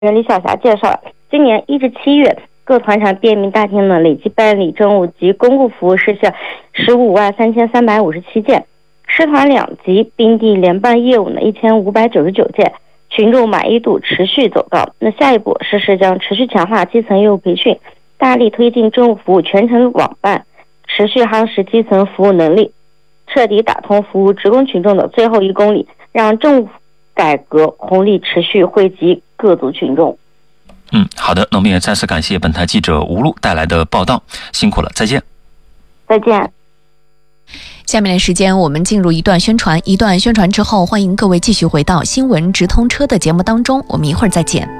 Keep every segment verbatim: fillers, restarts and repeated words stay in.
人李晓霞介绍，今年一至七月，各团场便民大厅呢累计办理政务及公共服务事项十五万三千三百五十七件，师团两级并地联办业务呢一千五百九十九件，群众满意度持续走高。那下一步，市市将持续强化基层业务培训，大力推进政务服务全程网办，持续夯实基层服务能力，彻底打通服务职工群众的最后一公里，让政务改革红利持续惠及各族群众。 嗯，好的，那我们也再次感谢本台记者吴璐带来的报道，辛苦了，再见。 再见。 下面的时间我们进入一段宣传，一段宣传之后，欢迎各位继续回到新闻直通车的节目当中，我们一会儿再见。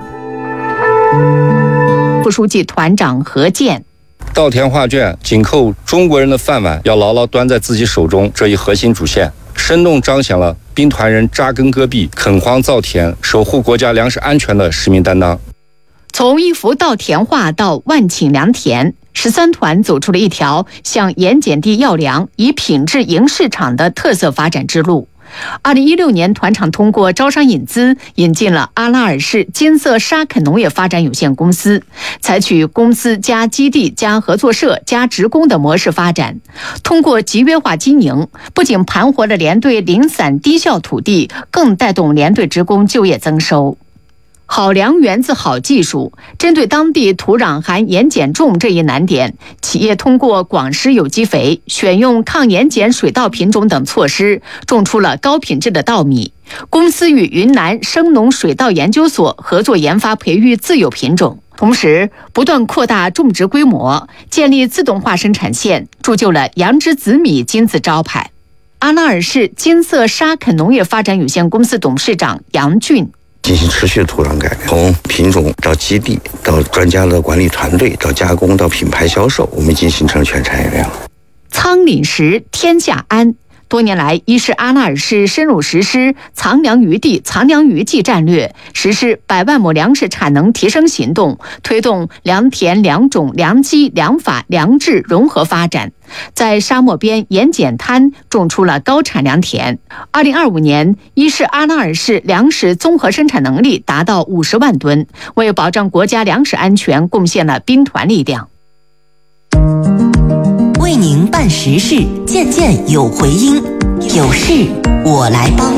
副书记团长何健， 稻田画卷紧扣中国人的饭碗要牢牢端在自己手中这一核心主线，生动彰显了兵团人扎根戈壁、垦荒造田、守护国家粮食安全的使命担当。 从一幅稻田画到万顷良田，十三团走出了一条向盐碱地要粮、以品质赢市场的特色发展之路。二零一六年，团场通过招商引资，引进了阿拉尔市金色沙垦农业发展有限公司，采取公司加基地加合作社加职工的模式发展。通过集约化经营，不仅盘活了连队零散低效土地，更带动连队职工就业增收。好粮源自好技术，针对当地土壤含盐碱重这一难点，企业通过广施有机肥、选用抗盐碱水稻品种等措施，种出了高品质的稻米。公司与云南生农水稻研究所合作研发培育自有品种，同时不断扩大种植规模，建立自动化生产线，铸就了杨枝紫米金字招牌。阿拉尔市金色沙垦农业发展有限公司董事长杨俊， 进行持续土壤改良，从品种到基地到专家的管理团队到加工到品牌销售，我们已经形成了全产业链。 仓廪实天下安。多年来，一是阿拉尔市深入实施藏粮于地、藏粮于技战略，实施百万亩粮食产能提升行动，推动良田、良种、良机、良法、良治融合发展，在沙漠边盐碱滩种出了高产良田。二零二五年，一是阿拉尔市粮食综合生产能力达到五十万吨，为保障国家粮食安全贡献了兵团力量。 为您办实事，件件有回音，有事我来帮。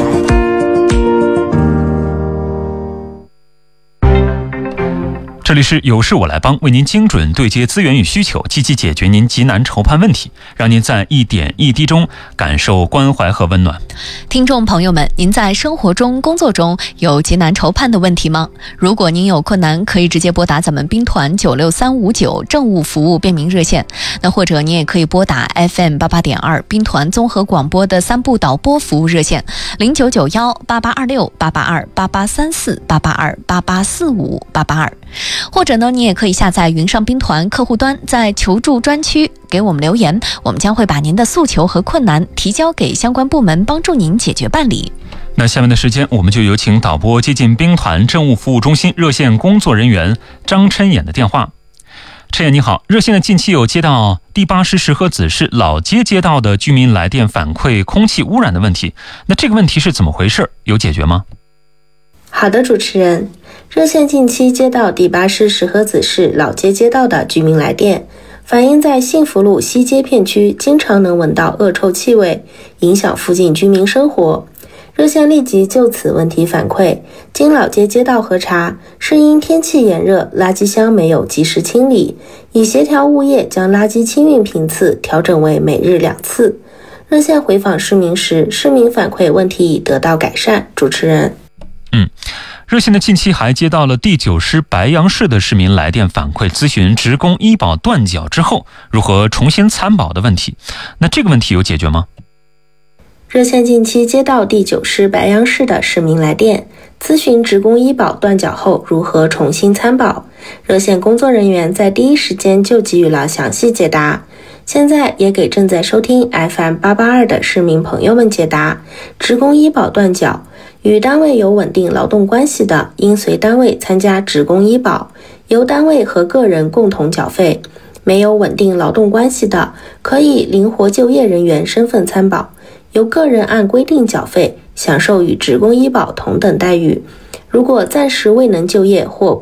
这里是有事我来帮，为您精准对接资源与需求，积极解决您急难愁盼问题，让您在一点一滴中感受关怀和温暖。 听众朋友们，您在生活中、工作中有急难愁盼的问题吗？如果您有困难，可以直接拨打咱们兵团九六三五九政务服务便民热线，那或者您也可以拨打 F M 八八点二兵团综合广播的三部导播服务热线零九九幺八八二六八八二八八三四八八二八八四五八八二。或者呢，你也可以下载云上兵团客户端，在求助专区给我们留言，我们将会把您的诉求和困难提交给相关部门，帮助您解决办理。 那下面的时间，我们就有请导播接进兵团政务服务中心热线工作人员张琛衍的电话。琛衍你好，热线的近期有接到第八师石河子市老街街道的居民来电反馈空气污染的问题，那这个问题是怎么回事？有解决吗？ 好的，主持人，热线近期接到第八师石河子市老街街道的居民来电，反映在幸福路西街片区经常能闻到恶臭气味，影响附近居民生活。热线立即就此问题反馈，经老街街道核查，是因天气炎热，垃圾箱没有及时清理，已协调物业将垃圾清运频次调整为每日两次。热线回访市民时，市民反馈问题已得到改善。主持人， 嗯，热线的近期还接到了第九师白杨市的市民来电反馈，咨询职工医保断缴之后如何重新参保的问题。那这个问题有解决吗？ 热线近期接到第九师白杨市的市民来电，咨询职工医保断缴后如何重新参保。热线工作人员在第一时间就给予了详细解答。现在也给正在收听 F M 八八二的市民朋友们解答：职工医保断缴，与单位有稳定劳动关系的，应随单位参加职工医保，由单位和个人共同缴费；没有稳定劳动关系的，可以灵活就业人员身份参保，由个人按规定缴费， 享受与职工医保同等待遇。如果暂时未能就业或